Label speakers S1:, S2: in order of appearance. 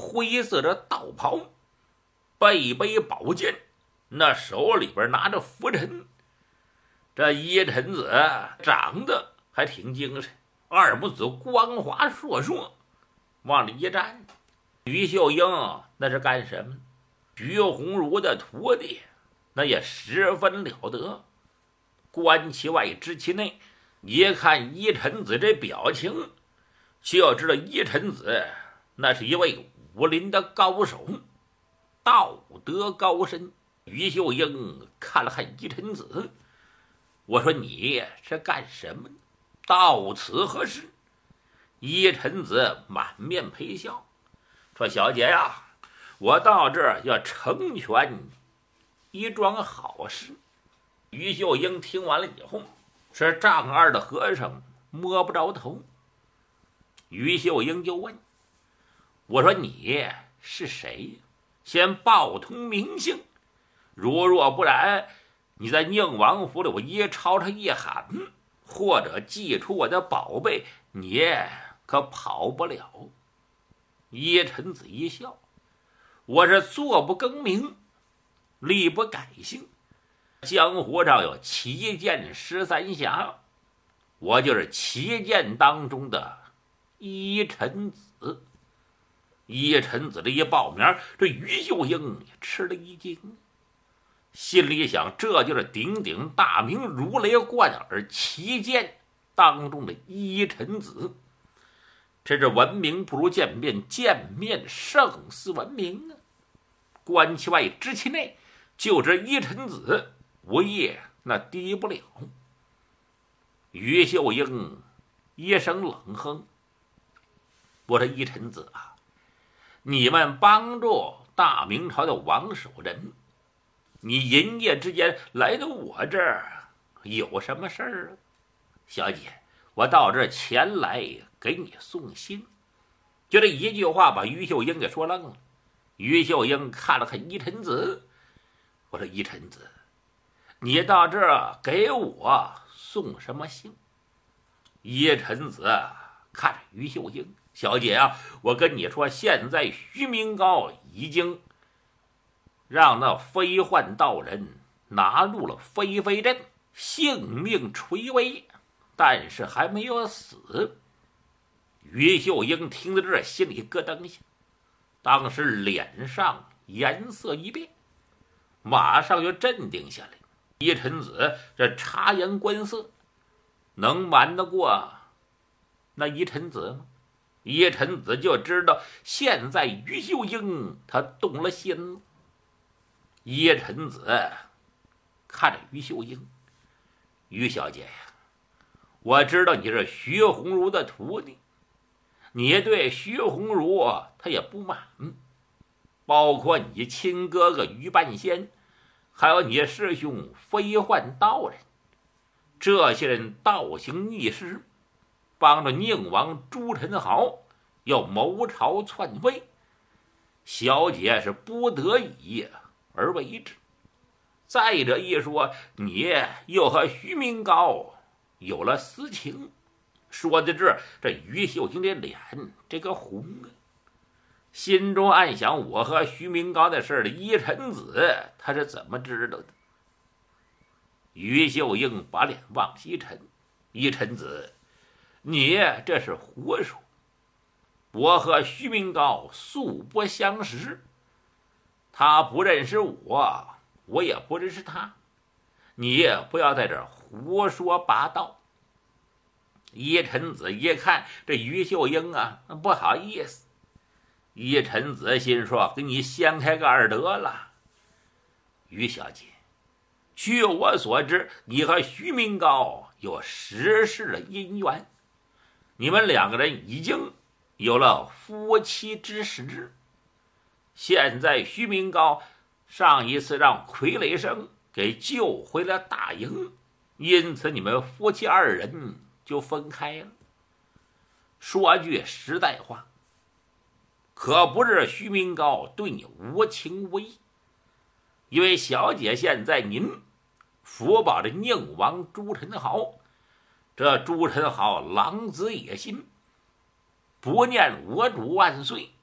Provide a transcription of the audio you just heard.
S1: 灰色的道袍，背背宝剑，那手里边拿着拂尘。这一臣子长得还挺精神，二母子光滑硕硕，往里一站。于秀英那是干什么？徐鸿儒的徒弟，那也十分了得。观其外知其内，一看一臣子这表情，就要知道一臣子那是一位武林的高手，道德高深。于秀英看了看一臣子，我说你是干什么？到此何事？一臣子满面陪笑，说小姐呀，我到这儿要成全一桩好事。于秀英听完了以后，是丈二的和尚摸不着头。于秀英就问，我说你是谁？先报通名姓，如若不然，你在宁王府里我一吵吵一喊，或者祭出我的宝贝，你可跑不了。一臣子一笑，我是坐不更名，立不改姓，江湖上有7剑13侠，我就是7剑当中的一臣子。一臣子这一报名，这于秀英也吃了一惊，心里想，这就是鼎鼎大名如雷贯耳7剑当中的一臣子。这是闻名不如见面，见面胜似闻名啊！观其外知其内，就知一臣子无业那低不了。于秀英一声冷哼，我说一臣子啊，你们帮助大明朝的王守仁，你营业之间来到我这儿有什么事儿啊？小姐，我到这儿前来给你送信。就这一句话把于秀英给说愣了。于秀英看了看一臣子，我说一臣子，你到这儿给我送什么信？一臣子看着于秀英，小姐啊，我跟你说，现在徐明高已经让那飞幻道人拿入了飞飞阵，性命垂危，但是还没有死。于秀英听到这儿，心里咯噔一下，当时脸上颜色一变，马上又镇定下来。一臣子这察言观色，能瞒得过那一臣子吗？一臣子就知道现在于秀英他动了心了。一臣子看着于秀英，于小姐呀，我知道你是徐鸿儒的徒弟，你对徐鸿儒他也不满，包括你亲哥哥于半仙，还有你师兄飞幻道人，这些人倒行逆施，帮着宁王朱宸濠要谋朝篡位，小姐是不得已而为之。再者一说，你又和徐明高有了私情。说到这于秀英的脸这个红啊，心中暗想，我和徐明高的事的一臣子他是怎么知道的？于秀英把脸往西沉，一臣子，你这是胡说，我和徐明高素不相识，他不认识我，我也不认识他，你也不要在这儿胡说八道。一臣子一看这于秀英啊，不好意思。一臣子心说，给你掀开个耳得了。于小姐，据我所知，你和徐明高有10世的姻缘，你们2个人已经有了夫妻之实。现在徐明高上一次让傀儡生给救回了大营，因此你们夫妻2人就分开了。说句实在话，可不是徐明高对你无情无义，因为小姐现在您福保的宁王朱宸濠，这朱宸濠狼子野心，不念我主万岁，